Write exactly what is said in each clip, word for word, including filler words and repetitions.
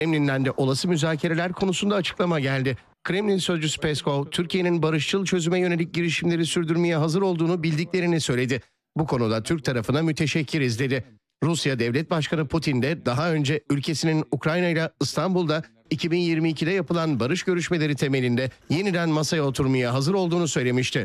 Kremlin'den de olası müzakereler konusunda açıklama geldi. Kremlin sözcüsü Peskov, Türkiye'nin barışçıl çözüme yönelik girişimleri sürdürmeye hazır olduğunu bildiklerini söyledi. Bu konuda Türk tarafına müteşekkiriz dedi. Rusya Devlet Başkanı Putin de daha önce ülkesinin Ukrayna ile İstanbul'da iki bin yirmi ikide yapılan barış görüşmeleri temelinde yeniden masaya oturmaya hazır olduğunu söylemişti.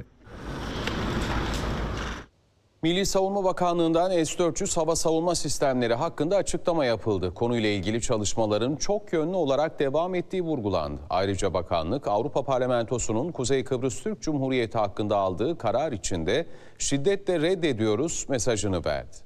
Milli Savunma Bakanlığı'ndan S dört yüz hava savunma sistemleri hakkında açıklama yapıldı. Konuyla ilgili çalışmaların çok yönlü olarak devam ettiği vurgulandı. Ayrıca bakanlık Avrupa Parlamentosu'nun Kuzey Kıbrıs Türk Cumhuriyeti hakkında aldığı karar içinde şiddetle reddediyoruz mesajını verdi.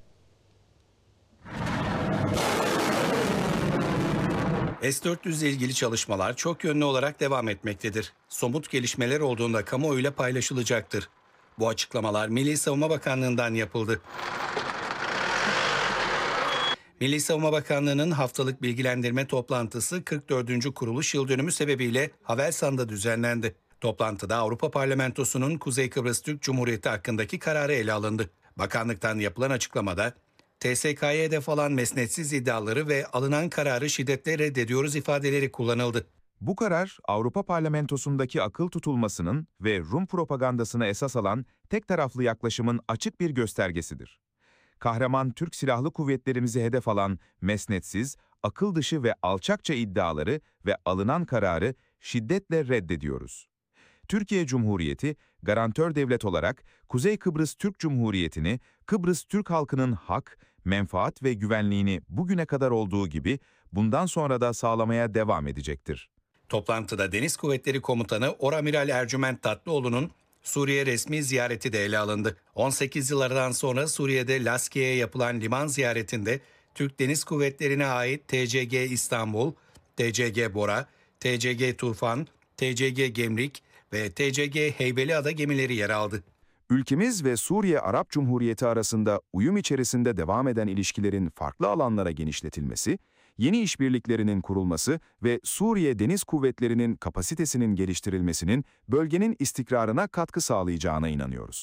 S dört yüz ile ilgili çalışmalar çok yönlü olarak devam etmektedir. Somut gelişmeler olduğunda kamuoyuyla paylaşılacaktır. Bu açıklamalar Milli Savunma Bakanlığı'ndan yapıldı. Milli Savunma Bakanlığı'nın haftalık bilgilendirme toplantısı kırk dördüncü kuruluş yıl dönümü sebebiyle Havelsan'da düzenlendi. Toplantıda Avrupa Parlamentosu'nun Kuzey Kıbrıs Türk Cumhuriyeti hakkındaki kararı ele alındı. Bakanlıktan yapılan açıklamada T S K'ya hedef alan mesnetsiz iddiaları ve alınan kararı şiddetle reddediyoruz ifadeleri kullanıldı. Bu karar, Avrupa Parlamentosu'ndaki akıl tutulmasının ve Rum propagandasını esas alan tek taraflı yaklaşımın açık bir göstergesidir. Kahraman Türk Silahlı Kuvvetlerimizi hedef alan mesnetsiz, akıl dışı ve alçakça iddiaları ve alınan kararı şiddetle reddediyoruz. Türkiye Cumhuriyeti, garantör devlet olarak Kuzey Kıbrıs Türk Cumhuriyeti'ni, Kıbrıs Türk halkının hak, menfaat ve güvenliğini bugüne kadar olduğu gibi bundan sonra da sağlamaya devam edecektir. Toplantıda Deniz Kuvvetleri Komutanı Oramiral Ercüment Tatlıoğlu'nun Suriye resmi ziyareti de ele alındı. on sekiz yıllardan sonra Suriye'de Laskiye'ye yapılan liman ziyaretinde Türk Deniz Kuvvetleri'ne ait T C G İstanbul, T C G Bora, T C G Tufan, T C G Gemlik ve T C G Heybeliada gemileri yer aldı. Ülkemiz ve Suriye Arap Cumhuriyeti arasında uyum içerisinde devam eden ilişkilerin farklı alanlara genişletilmesi, yeni işbirliklerinin kurulması ve Suriye Deniz Kuvvetleri'nin kapasitesinin geliştirilmesinin bölgenin istikrarına katkı sağlayacağına inanıyoruz.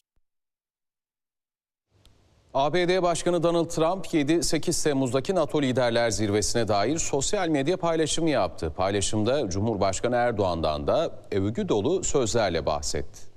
A B D Başkanı Donald Trump yedi sekiz Temmuz'daki NATO Liderler Zirvesi'ne dair sosyal medya paylaşımı yaptı. Paylaşımda Cumhurbaşkanı Erdoğan'dan da övgü dolu sözlerle bahsetti.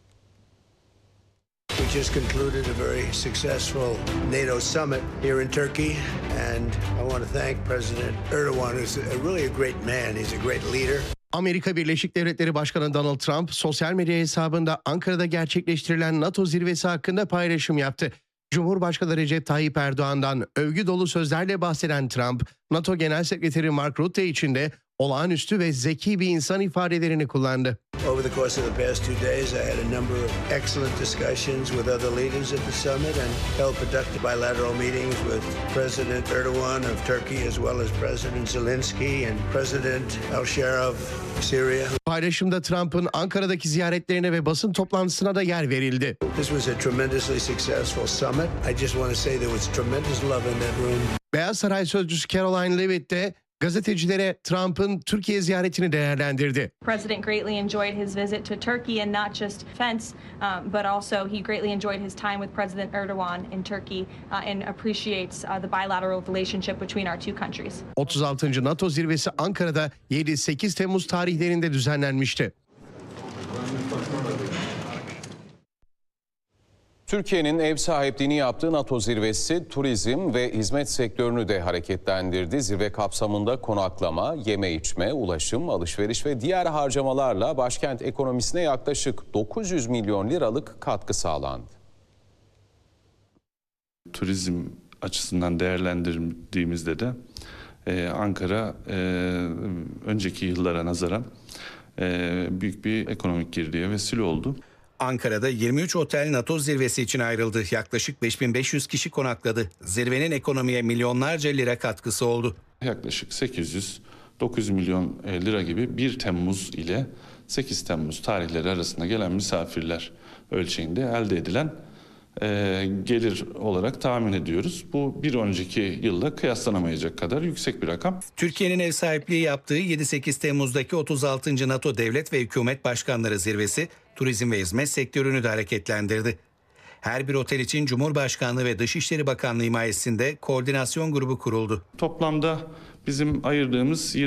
We just concluded a very successful NATO summit here in Turkey, and I want to thank President Erdogan, who's a, really a great man. He's a great leader. Amerika Birleşik Devletleri Başkanı Donald Trump, sosyal medya hesabında Ankara'da gerçekleştirilen NATO zirvesi hakkında paylaşım yaptı. Cumhurbaşkanı Recep Tayyip Erdoğan'dan övgü dolu sözlerle bahseden Trump, NATO Genel Sekreteri Mark Rutte için de olağanüstü ve zeki bir insan ifadelerini kullandı. Over the course of the past two days, I had a number of excellent discussions with other leaders at the summit and held productive bilateral meetings with President Erdogan of Turkey as well as President Zelensky and President al-Shara of Syria. Paylaşımda Trump'ın Ankara'daki ziyaretlerine ve basın toplantısına da yer verildi. This was a tremendously successful summit. I just want to say there was tremendous love in that room. Beyaz Saray sözcüsü Caroline Levitt de gazetecilere Trump'ın Türkiye ziyaretini değerlendirdi. President greatly enjoyed his visit to Turkey and not just defense, um, but also he greatly enjoyed his time with President Erdogan in Turkey uh, and appreciates uh, the bilateral relationship between our two countries. otuz altıncı NATO zirvesi Ankara'da yedi sekiz Temmuz tarihlerinde düzenlenmişti. Türkiye'nin ev sahipliğini yaptığı NATO zirvesi turizm ve hizmet sektörünü de hareketlendirdi. Zirve kapsamında konaklama, yeme içme, ulaşım, alışveriş ve diğer harcamalarla başkent ekonomisine yaklaşık dokuz yüz milyon liralık katkı sağlandı. Turizm açısından değerlendirdiğimizde de e, Ankara e, önceki yıllara nazaran e, büyük bir ekonomik girdiye vesile oldu. Ankara'da yirmi üç otel NATO zirvesi için ayrıldı. Yaklaşık beş bin beş yüz kişi konakladı. Zirvenin ekonomiye milyonlarca lira katkısı oldu. Yaklaşık sekiz yüz dokuz yüz milyon lira gibi bir Temmuz ile sekiz Temmuz tarihleri arasında gelen misafirler ölçeğinde elde edilen e, gelir olarak tahmin ediyoruz. Bu bir önceki yılla kıyaslanamayacak kadar yüksek bir rakam. Türkiye'nin ev sahipliği yaptığı yedi sekiz Temmuz'daki otuz altıncı NATO Devlet ve Hükümet Başkanları Zirvesi turizm ve hizmet sektörünü de hareketlendirdi. Her bir otel için Cumhurbaşkanlığı ve Dışişleri Bakanlığı himayesinde koordinasyon grubu kuruldu. Toplamda bizim ayırdığımız